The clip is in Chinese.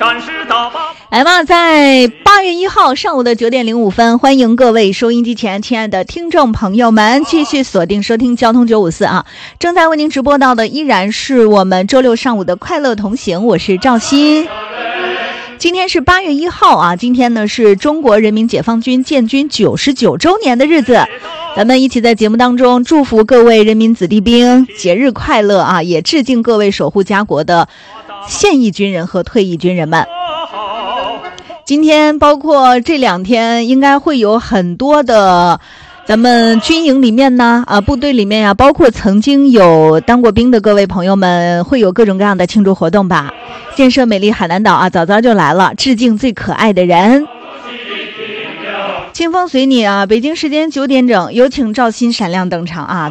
来吧，在8月1号上午的9点05分，欢迎各位收音机前亲爱的听众朋友们继续锁定收听交通954啊！正在为您直播到的依然是我们周六上午的快乐同行，我是赵鑫。今天是8月1号啊，今天呢是中国人民解放军建军99周年的日子，咱们一起在节目当中祝福各位人民子弟兵节日快乐啊，也致敬各位守护家国的现役军人和退役军人们。今天包括这2天应该会有很多的咱们军营里面呢部队里面呀，包括曾经有当过兵的各位朋友们，会有各种各样的庆祝活动吧。建设美丽海南岛啊，早早就来了，致敬最可爱的人。清风随你啊，北京时间9点整，有请赵鑫闪亮登场啊！